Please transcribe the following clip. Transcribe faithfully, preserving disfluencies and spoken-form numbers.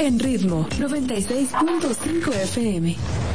En Ritmo noventa y seis punto cinco F M.